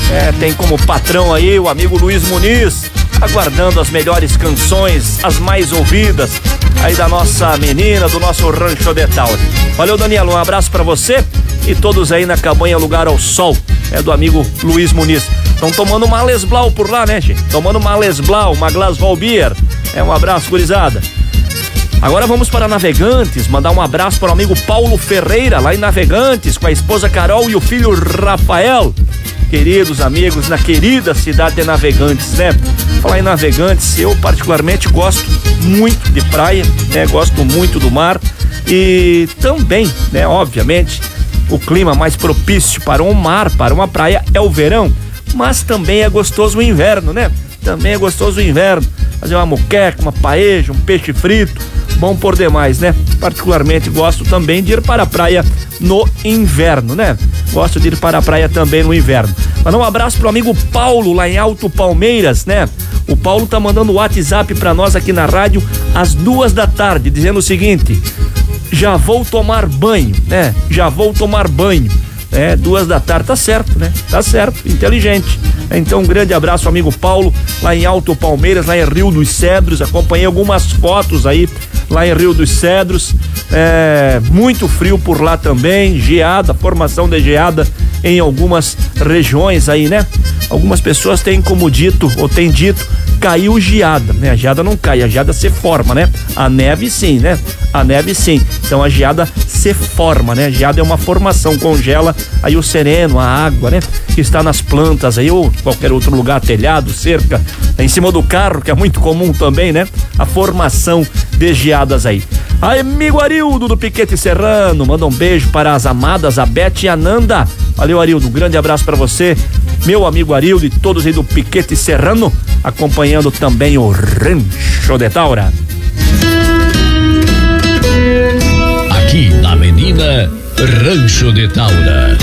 Tem como patrão aí o amigo Luiz Muniz, aguardando as melhores canções, as mais ouvidas aí da nossa menina, do nosso Rancho de Taura. Valeu, Daniela, um abraço pra você e todos aí na cabanha Lugar ao Sol, do amigo Luiz Muniz. Estão tomando uma Lesblau por lá, né, gente? Tomando uma Lesblau, uma Glasgow Beer. Um abraço, gurizada. Agora vamos para Navegantes, mandar um abraço para o amigo Paulo Ferreira, lá em Navegantes, com a esposa Carol e o filho Rafael. Queridos amigos, na querida cidade de Navegantes, né? Falar em Navegantes, eu particularmente gosto muito de praia, gosto muito do mar e também, obviamente, o clima mais propício para um mar, para uma praia é o verão, mas também é gostoso o inverno, né? Também é gostoso o inverno, fazer uma moqueca, uma paeja, um peixe frito, bom por demais, né? Particularmente gosto também de ir para a praia no inverno, né? Gosto de ir para a praia também no inverno. Mandar um abraço pro amigo Paulo, lá em Alto Palmeiras, né? O Paulo tá mandando o WhatsApp pra nós aqui na rádio às 14h, dizendo o seguinte: já vou tomar banho, né? Já vou tomar banho. 14h, tá certo, né? Tá certo, inteligente. Então, um grande abraço, amigo Paulo, lá em Alto Palmeiras, lá em Rio dos Cedros. Acompanhei algumas fotos aí, lá em Rio dos Cedros. Muito frio por lá também, geada, formação de geada em algumas regiões aí, né? Algumas pessoas têm como dito, ou têm dito, caiu geada, né? A geada não cai, a geada se forma, né? A neve sim, né? A neve sim. Então a geada se forma, né? A geada é uma formação, congela aí o sereno, a água, né? Que está nas plantas aí, ou qualquer outro lugar, telhado, cerca, em cima do carro, que é muito comum também, né? A formação de geadas aí. Amigo Arildo do Piquete Serrano, manda um beijo para as amadas, a Beth e a Nanda. Valeu, Arildo, um grande abraço para você, meu amigo Arildo e todos aí do Piquete Serrano, acompanhando também o Rancho de Taura. Aqui na Menina, Rancho de Taura.